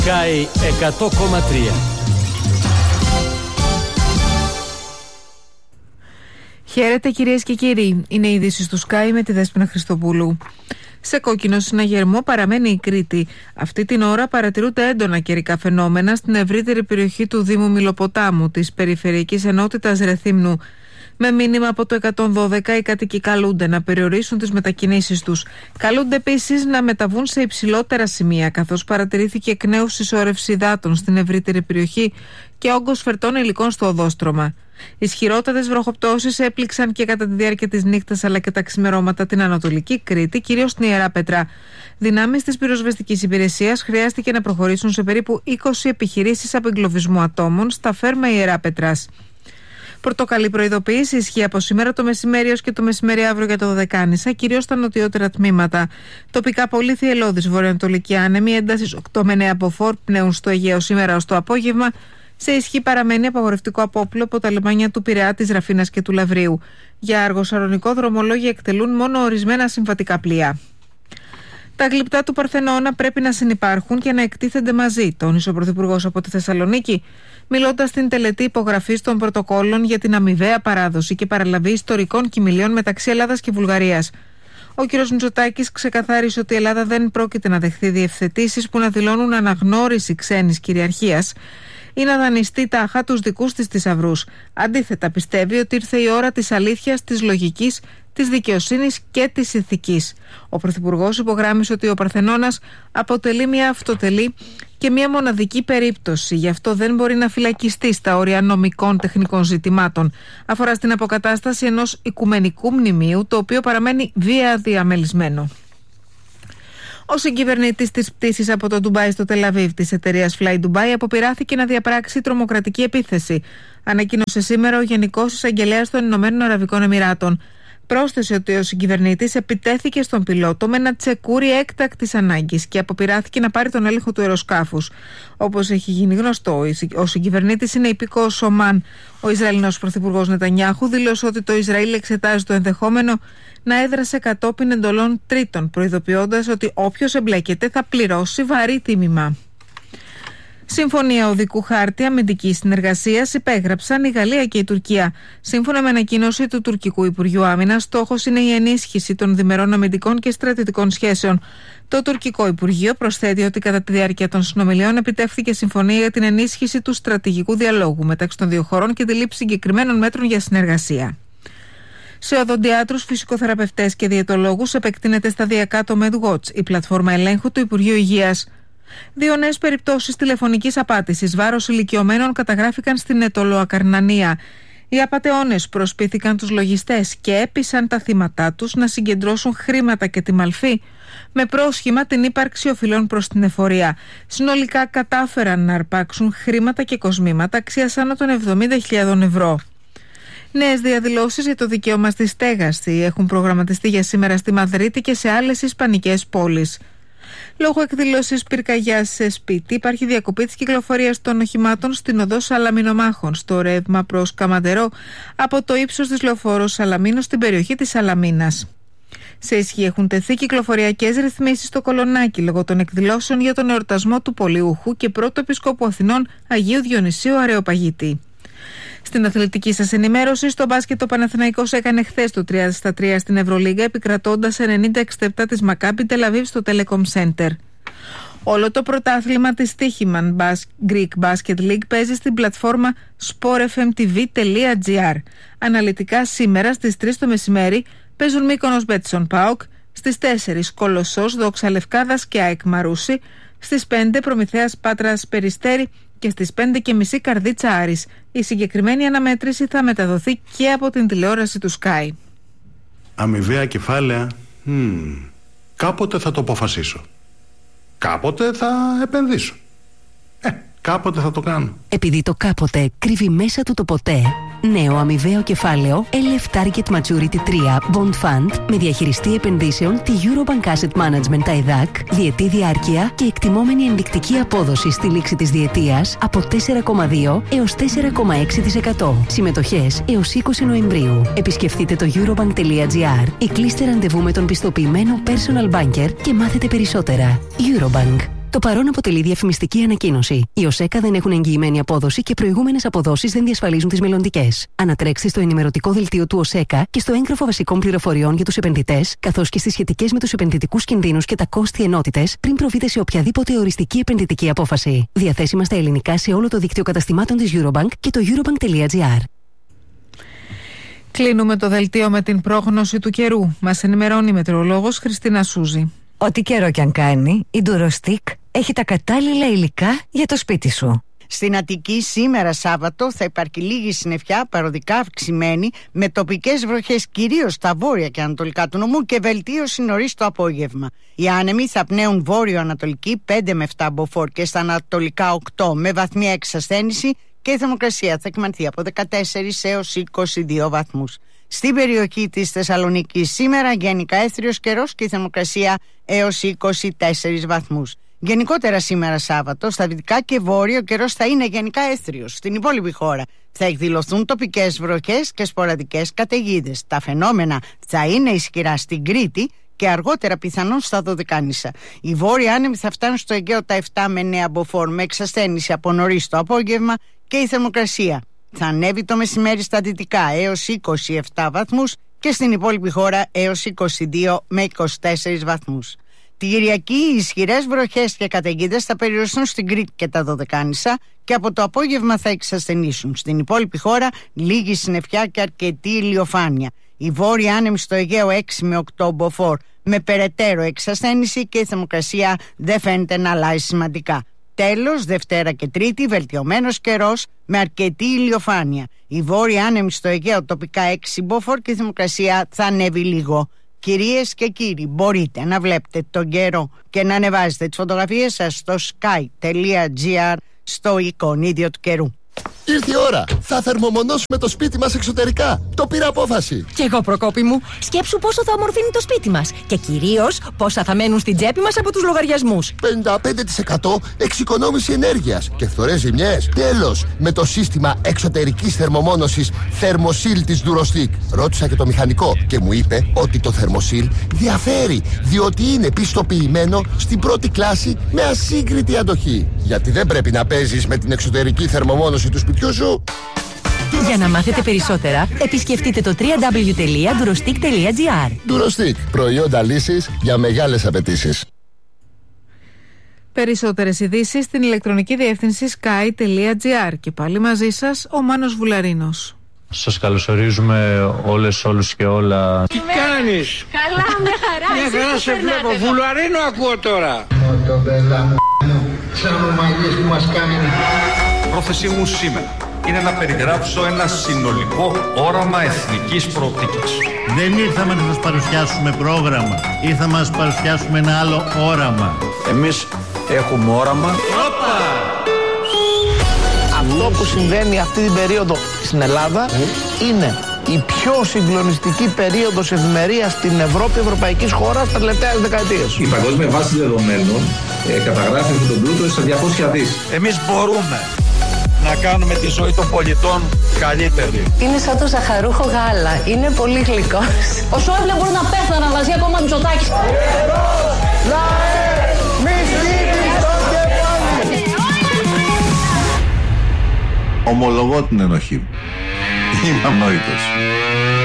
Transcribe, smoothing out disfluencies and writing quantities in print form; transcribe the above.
Sky 100,3. Χαίρετε κυρίες και κύριοι, είναι οι ειδήσεις του Sky με τη Δέσποινα Χριστοπούλου. Σε κόκκινο συναγερμό παραμένει η Κρήτη. Αυτή την ώρα παρατηρούνται έντονα καιρικά φαινόμενα στην ευρύτερη περιοχή του Δήμου Μηλοποτάμου, της Περιφερειακής Ενότητας Ρεθύμνου. Με μήνυμα από το 112, οι κάτοικοι καλούνται να περιορίσουν τις μετακινήσεις τους. Καλούνται επίσης να μεταβούν σε υψηλότερα σημεία, καθώς παρατηρήθηκε εκ νέου συσσόρευση υδάτων στην ευρύτερη περιοχή και όγκος φερτών υλικών στο οδόστρωμα. Ισχυρότατες βροχοπτώσεις έπληξαν και κατά τη διάρκεια της νύχτας αλλά και τα ξημερώματα την Ανατολική Κρήτη, κυρίως στην Ιεράπετρα. Δυνάμεις της πυροσβεστικής υπηρεσίας χρειάστηκε να προχωρήσουν σε περίπου 20 επιχειρήσεις απεγκλωβισμού ατόμων στα φέρμα Ιεράπετρας. Πορτοκαλί προειδοποίηση ισχύει από σήμερα το μεσημέρι έως και το μεσημέρι αύριο για το Δωδεκάνησα, κυρίως στα νοτιότερα τμήματα. Τοπικά πολύ θυελλώδης βορειοανατολική άνεμη, έντασης 8 με 9 μποφόρ πνέουν στο Αιγαίο σήμερα ως το απόγευμα. Σε ισχύ παραμένει απαγορευτικό απόπλο από τα λιμάνια του Πειραιά, της Ραφίνας και του Λαβρίου. Για αργοσαρονικό δρομολόγια εκτελούν μόνο ορισμένα συμβατικά πλοία. Τα γλυπτά του Παρθενώνα πρέπει να συνυπάρχουν και να εκτίθενται μαζί, τόνισε ο Πρωθυπουργός από τη Θεσσαλονίκη, μιλώντας στην τελετή υπογραφής των πρωτοκόλων για την αμοιβαία παράδοση και παραλαβή ιστορικών κυμηλίων μεταξύ Ελλάδας και Βουλγαρίας. Ο κ. Μητσοτάκης ξεκαθάρισε ότι η Ελλάδα δεν πρόκειται να δεχθεί διευθετήσεις που να δηλώνουν αναγνώριση ξένης κυριαρχίας ή να δανειστεί τάχα τους δικούς της θησαυρούς. Αντίθετα, πιστεύει ότι ήρθε η ώρα της αλήθειας, της λογικής, της δικαιοσύνης και της ηθικής. Ο Πρωθυπουργός υπογράμμισε ότι ο Παρθενώνας αποτελεί μια αυτοτελή και μια μοναδική περίπτωση, γι' αυτό δεν μπορεί να φυλακιστεί στα όρια νομικών τεχνικών ζητημάτων. Αφορά στην αποκατάσταση ενός οικουμενικού μνημείου, το οποίο παραμένει βία διαμελισμένο. Ο συγκυβερνήτης της πτήσης από το Ντουμπάι στο Τελαβίβ της εταιρείας Fly Dubai αποπειράθηκε να διαπράξει τρομοκρατική επίθεση. Ανακοίνωσε σήμερα ο Γενικός Εισαγγελέας των Ηνωμένων Αραβικών Εμιράτων. Πρόσθεσε ότι ο συγκυβερνήτης επιτέθηκε στον πιλότο με ένα τσεκούρι έκτακτης ανάγκης και αποπειράθηκε να πάρει τον έλεγχο του αεροσκάφους. Όπως έχει γίνει γνωστό, ο συγκυβερνήτης είναι υπηκόος Ομάν. Ο Ισραηλινός Πρωθυπουργός Νετανιάχου δήλωσε ότι το Ισραήλ εξετάζει το ενδεχόμενο να έδρασε κατόπιν εντολών τρίτων, προειδοποιώντας ότι όποιος εμπλέκεται θα πληρώσει βαρύ τίμημα. Συμφωνία οδικού χάρτη αμυντικής συνεργασίας υπέγραψαν η Γαλλία και η Τουρκία. Σύμφωνα με ανακοίνωση του Τουρκικού Υπουργείου Άμυνας, στόχος είναι η ενίσχυση των διμερών αμυντικών και στρατιωτικών σχέσεων. Το Τουρκικό Υπουργείο προσθέτει ότι κατά τη διάρκεια των συνομιλιών επιτεύχθηκε συμφωνία για την ενίσχυση του στρατηγικού διαλόγου μεταξύ των δύο χωρών και τη λήψη συγκεκριμένων μέτρων για συνεργασία. Σε οδοντιάτρους, φυσικοθεραπευτές και διαιτολόγους επεκτείνεται σταδιακά το MedWatch, η πλατφόρμα ελέγχου του Υπουργείου Υγείας. 2 νέες περιπτώσεις τηλεφωνικής απάτησης βάρος ηλικιωμένων καταγράφηκαν στην Αιτωλοακαρνανία. Οι απατεώνες προσπήθηκαν τους λογιστές και έπεισαν τα θύματά τους να συγκεντρώσουν χρήματα και τη μαλφή με πρόσχημα την ύπαρξη οφειλών προς την εφορία. Συνολικά κατάφεραν να αρπάξουν χρήματα και κοσμήματα αξίας άνω των 70.000 ευρώ. Νέες διαδηλώσεις για το δικαίωμα στη στέγαση έχουν προγραμματιστεί για σήμερα στη Μαδρίτη και σε άλλες ισπανικές πόλεις. Λόγω εκδήλωσης πυρκαγιάς σε σπίτι, υπάρχει διακοπή της κυκλοφορίας των οχημάτων στην οδό Σαλαμινομάχων, στο ρεύμα προς Καμαντερό, από το ύψος της λεωφόρου Σαλαμίνο στην περιοχή της Σαλαμίνας. Σε ισχύ έχουν τεθεί κυκλοφοριακές ρυθμίσεις στο Κολονάκι λόγω των εκδηλώσεων για τον εορτασμό του Πολιούχου και πρώτου Επισκόπου Αθηνών Αγίου Διονυσίου Αρεοπαγίτη. Στην αθλητική σας ενημέρωση, στο μπάσκετ ο Παναθηναϊκός έκανε χθες το 3-3 στην Ευρωλίγκα, επικρατώντας 90-67 της Μακάμπι Τελαβίβ στο Telecom Center. Όλο το πρωτάθλημα της Στίχημαν Greek Basket League παίζει στην πλατφόρμα sportfmtv.gr. Αναλυτικά σήμερα στις 3 το μεσημέρι παίζουν Μύκονος Μπέτσον ΠΑΟΚ, στις 4 Κολοσσός Δόξα Λευκάδας και ΑΕΚ Μαρούσι, στις 5 Προμηθέας Πάτρας Περιστέρι και στις 5:30 Καρδίτσα Άρης. Η συγκεκριμένη αναμέτρηση θα μεταδοθεί και από την τηλεόραση του Sky. Αμοιβαία κεφάλαια. Κάποτε θα το αποφασίσω. Κάποτε θα επενδύσω. Κάποτε θα το κάνω. Επειδή το κάποτε κρύβει μέσα του το ποτέ. Νέο αμοιβαίο κεφάλαιο LF Target Maturity 3 Bond Fund με διαχειριστή επενδύσεων τη Eurobank Asset Management ΤΑΕΔΑΚ, διετή διάρκεια και εκτιμόμενη ενδεικτική απόδοση στη λήξη της διετίας από 4,2 έως 4,6%. Συμμετοχές έως 20 Νοεμβρίου. Επισκεφτείτε το eurobank.gr ή κλείστε ραντεβού με τον πιστοποιημένο personal banker και μάθετε περισσότερα. Eurobank. Το παρόν αποτελεί διαφημιστική ανακοίνωση. Οι ΟΣΕΚΑ δεν έχουν εγγυημένη απόδοση και προηγούμενες αποδόσεις δεν διασφαλίζουν τις μελλοντικές. Ανατρέξτε στο ενημερωτικό δελτίο του ΟΣΕΚΑ και στο έγγραφο βασικών πληροφοριών για τους επενδυτές, καθώς και στις σχετικές με τους επενδυτικούς κινδύνους και τα κόστη ενότητες, πριν προβείτε σε οποιαδήποτε οριστική επενδυτική απόφαση. Διαθέσιμα στα ελληνικά σε όλο το δίκτυο καταστημάτων της Eurobank και το eurobank.gr. Κλείνουμε το δελτίο με την πρόγνωση του καιρού. Μας ενημερώνει η μετεωρολόγος Χριστίνα Σούζη. Ό,τι καιρό κι αν κάνει, η Durostick έχει τα κατάλληλα υλικά για το σπίτι σου. Στην Αττική σήμερα Σάββατο θα υπάρχει λίγη συννεφιά, παροδικά αυξημένη, με τοπικές βροχές κυρίως στα βόρεια και ανατολικά του νομού και βελτίωση νωρίς το απόγευμα. Οι άνεμοι θα πνέουν βόρειο-ανατολική 5 με 7 μποφόρ και στα ανατολικά 8 με βαθμία εξασθένηση και η θερμοκρασία θα εκμανθεί από 14 έως 22 βαθμούς. Στην περιοχή της Θεσσαλονίκης σήμερα γενικά έθριος καιρός και η θερμοκρασία έως 24 βαθμούς. Γενικότερα σήμερα Σάββατο, στα δυτικά και βόρειο ο καιρός θα είναι γενικά έθριος. Στην υπόλοιπη χώρα θα εκδηλωθούν τοπικές βροχές και σποραδικές καταιγίδες. Τα φαινόμενα θα είναι ισχυρά στην Κρήτη και αργότερα πιθανόν στα Δωδεκάνησα. Οι βόρειοι άνεμοι θα φτάνουν στο Αιγαίο τα 7 με 9 μποφόρ με εξασθένηση από νωρίς το απόγευμα και η θερμοκρασία θα ανέβει το μεσημέρι στα δυτικά έως 27 βαθμούς και στην υπόλοιπη χώρα έως 22 με 24 βαθμούς. Την Κυριακή οι ισχυρές βροχές και καταιγίδες θα περιοριστούν στην Κρήτη και τα Δωδεκάνησα και από το απόγευμα θα εξασθενήσουν. Στην υπόλοιπη χώρα λίγη συννεφιά και αρκετή ηλιοφάνεια. Οι βόρειοι άνεμοι στο Αιγαίο 6 με 8 μποφόρ με περαιτέρω εξασθένηση και η θερμοκρασία δεν φαίνεται να αλλάζει σημαντικά. Τέλος, Δευτέρα και Τρίτη, βελτιωμένος καιρός με αρκετή ηλιοφάνεια. Οι βόρειοι άνεμοι στο Αιγαίο τοπικά 6 μποφόρ και η θερμοκρασία θα ανέβει λίγο. Κυρίες και κύριοι, μπορείτε να βλέπετε τον καιρό και να ανεβάζετε τις φωτογραφίες σας στο sky.gr στο εικονίδιο του καιρού. Ήρθε η ώρα. Θα θερμομονώσουμε το σπίτι μας εξωτερικά. Το πήρα απόφαση. Κι εγώ, Προκόπη μου, σκέψου πόσο θα ομορφύνει το σπίτι μας. Και κυρίως πόσα θα μένουν στην τσέπη μας από τους λογαριασμούς. 55% εξοικονόμηση ενέργειας και φθορές ζημιές. Τέλος, με το σύστημα εξωτερικής θερμομόνωσης Thermosil της Durostick. Ρώτησα και το μηχανικό και μου είπε ότι το Thermosil διαφέρει, διότι είναι πιστοποιημένο στην πρώτη κλάση με ασύγκριτη αντοχή. Γιατί δεν πρέπει να παίζεις με την εξωτερική θερμομόνωση του σπιτιού σου. Για να μάθετε περισσότερα, επισκεφτείτε το www.durostick.gr. Durostick, προϊόντα λύσης για μεγάλες απαιτήσεις. Περισσότερες ειδήσεις στην ηλεκτρονική διεύθυνση sky.gr. Και πάλι μαζί σας ο Μάνος Βουλαρίνος. Σας καλωσορίζουμε όλους και όλα. Τι κάνεις? Καλά, με χαρά. Μια χαρά σε βλέπω. Βουλαρίνο ακούω τώρα. Σαν ομαλίες που μας κάνει. Πρόθεσή μου σήμερα είναι να περιγράψω ένα συνολικό όραμα εθνικής προοπτικής. Δεν ήρθαμε να σας παρουσιάσουμε πρόγραμμα, ήρθαμε να σας παρουσιάσουμε ένα άλλο όραμα. Εμείς έχουμε όραμα. Αυτό που συμβαίνει αυτή την περίοδο στην Ελλάδα είναι η πιο συγκλονιστική περίοδος ευημερίας στην Ευρώπη, ευρωπαϊκής χώρας τα τελευταία δεκαετίες. Η παγκόσμια βάση δεδομένων καταγράφει αυτόν τον πλούτο στα 200 δις. Εμείς μπορούμε να κάνουμε τη ζωή των πολιτών καλύτερη. Είναι σαν το ζαχαρούχο γάλα. Είναι πολύ γλυκός. Ο Σόιμπλε μπορεί να πέθανε, αλλά ζει ακόμα Μητσοτάκης. Ομολογώ την ενοχή μου. Είμαι ανόητος.